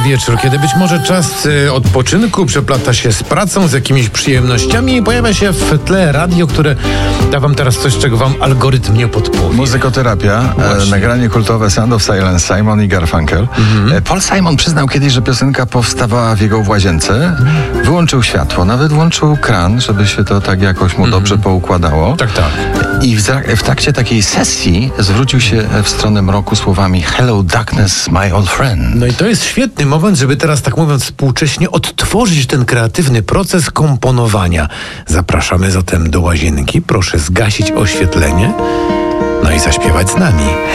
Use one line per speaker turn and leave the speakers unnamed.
wieczór, kiedy być może czas odpoczynku przeplata się z pracą, z jakimiś przyjemnościami i pojawia się w tle radio, które da wam teraz coś, czego wam algorytm nie podpowie.
Muzykoterapia, nagranie kultowe Sound of Silence, Simon i Garfunkel. Paul Simon przyznał kiedyś, że piosenka powstawała w jego łazience. Wyłączył światło, nawet włączył kran, żeby się to tak jakoś mu dobrze poukładało.
Tak.
I w trakcie takiej sesji zwrócił się w stronę mroku słowami Hello darkness, my old friend.
No i to jest świetny moment, żeby teraz, tak mówiąc współcześnie, odtworzyć ten kreatywny proces komponowania. Zapraszamy zatem do łazienki. Proszę zgasić oświetlenie, no i zaśpiewać z nami.